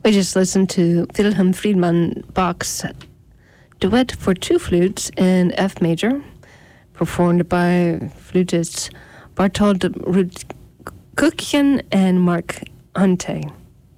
We just listened to Wilhelm Friedman Bach's Duet for Two Flutes in F major, performed by flutists Bartold Rudkukjen and Mark Hunte.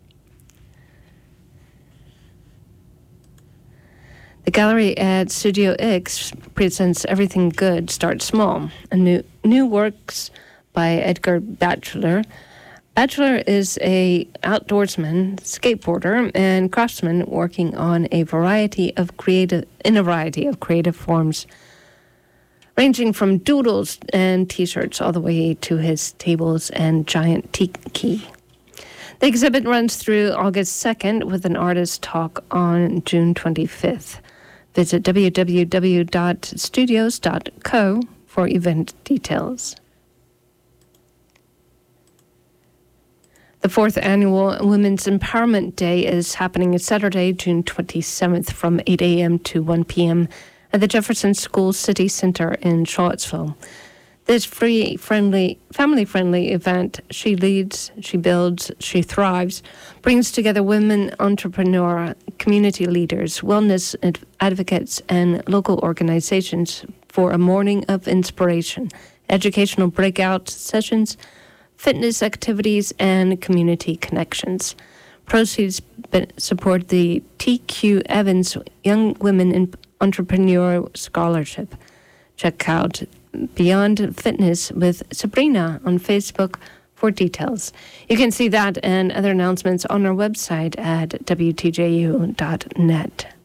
The gallery at Studio X presents Everything Good Starts Small, a new works by Edgar Batchelor. Batchelor is a outdoorsman, skateboarder, and craftsman working on a variety of creative forms, ranging from doodles and T-shirts all the way to his tables and giant tiki. The exhibit runs through August 2nd with an artist talk on June 25th. Visit www.studios.co for event details. The 4th Annual Women's Empowerment Day is happening Saturday, June 27th from 8 a.m. to 1 p.m. at the Jefferson School City Center in Charlottesville. This free, family-friendly event, She Leads, She Builds, She Thrives, brings together women entrepreneurs, community leaders, wellness advocates, and local organizations for a morning of inspiration, educational breakout sessions, fitness activities, and community connections. Proceeds support the T.Q. Evans Young Women Entrepreneur Scholarship. Check out Beyond Fitness with Sabrina on Facebook for details. You can see that and other announcements on our website at wtju.net.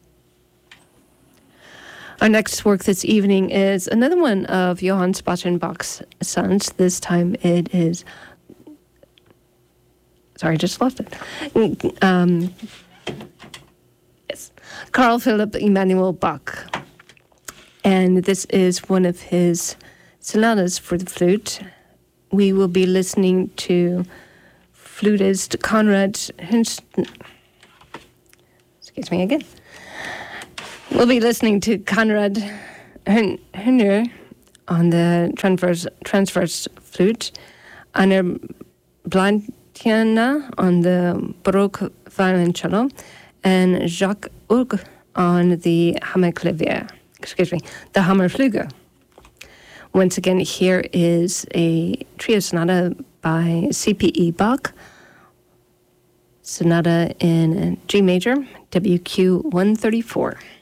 Our next work this evening is another one of Johann Sebastian Bach's sons. This time it is... Sorry, I just lost it. Yes, Carl Philipp Emanuel Bach. And this is one of his sonatas for the flute. We will be listening to flutist Konrad Hünsner. Excuse me again. We'll be listening to Konrad Hünsner on the transverse flute, Anna Blantiana on the Baroque violoncello, and Jacques Urg on the Hammerklavier. The Hammerflügel. Once again, here is a trio sonata by C.P.E. Bach, sonata in G major, WQ 134.